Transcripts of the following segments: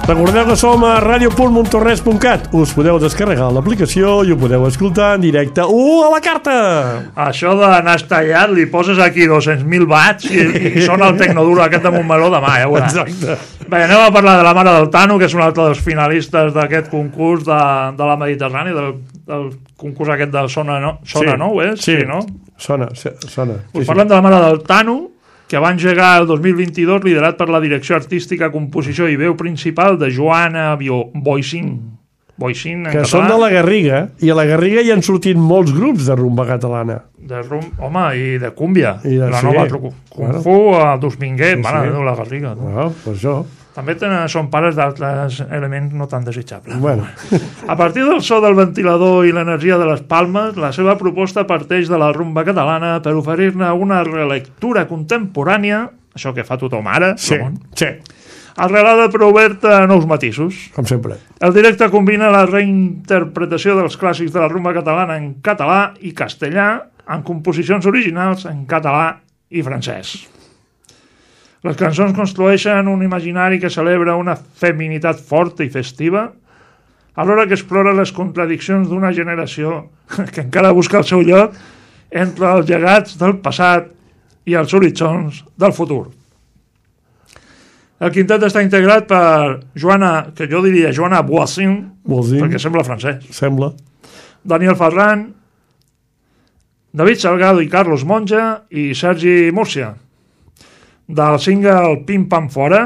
Recordeu que som a radio.montornès.cat. Us podeu descarregar l'aplicació i ho podeu escoltar en directe o a la carta. Això d'anar estallat, li poses aquí 200.000 watts i sona el Tecnoduro aquest de Montmeló demà, ja ho veuràs. Exacte. Bé, anem a parlar de la mare del Tano, que és un altre dels finalistes d'aquest concurs de la Mediterrània, del concurs aquest de Sona Nou, és? Sí, no? Sona. Us parlem de la mare del Tano, que va engegar el 2022 liderat per la direcció artística, composició i veu principal de Joana Boixín en que català. són de la Garriga, i a la Garriga hi han sortit molts grups de rumba catalana. Home, i de cúmbia. La nova Kung Fu, el Dusminguet, de la Garriga. Bueno, per això. També són pares d'altres elements no tan desitjables. Bueno. A partir del so del ventilador i l'energia de les palmes, la seva proposta parteix de la rumba catalana per oferir-ne una relectura contemporània, això que fa tothom ara, Sí. arrelada però oberta a nous matisos. Com sempre. El directe combina la reinterpretació dels clàssics de la rumba catalana en català i castellà en composicions originals en català i francès. Les cançons construeixen un imaginari que celebra una feminitat forta i festiva, alhora que explora les contradiccions d'una generació que encara busca el seu lloc entre els llegats del passat i els horitzons del futur. El quintet està integrat per Joana Boissin, perquè sembla francès. Sembla. Daniel Ferran, David Salgado i Carlos Monja i Sergi Múrcia. Del single Pim Pam Fora.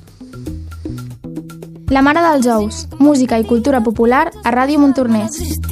La mare dels ous, música i cultura popular a Ràdio Montornès.